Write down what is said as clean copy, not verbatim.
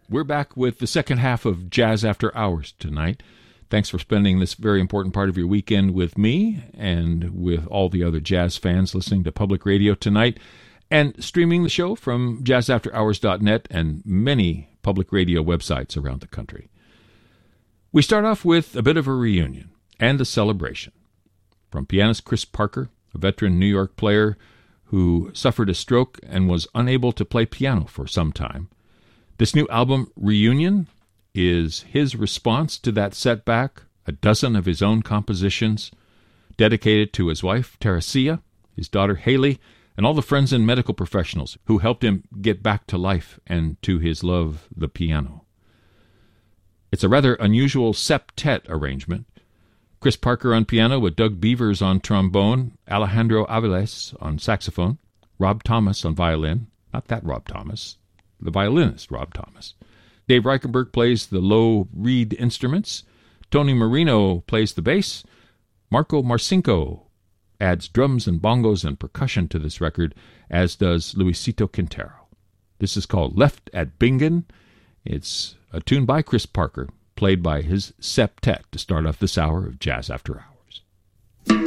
We're back with the second half of Jazz After Hours tonight. Thanks for spending this very important part of your weekend with me and with all the other jazz fans listening to Public Radio tonight and streaming the show from jazzafterhours.net and many public radio websites around the country. We start off with a bit of a reunion and a celebration. From pianist Chris Parker, a veteran New York player who suffered a stroke and was unable to play piano for some time. This new album, Reunion, is his response to that setback, a dozen of his own compositions, dedicated to his wife, Teresia, his daughter, Haley, and all the friends and medical professionals who helped him get back to life and to his love, the piano. It's a rather unusual septet arrangement. Chris Parker on piano with Doug Beavers on trombone, Alejandro Aviles on saxophone, Rob Thomas on violin, not that Rob Thomas, the violinist Rob Thomas. Dave Reichenberg plays the low reed instruments. Tony Marino plays the bass. Marco Marcinko adds drums and bongos and percussion to this record, as does Luisito Quintero. This is called Left at Bingen. It's a tune by Chris Parker, played by his septet to start off this hour of Jazz After Hours.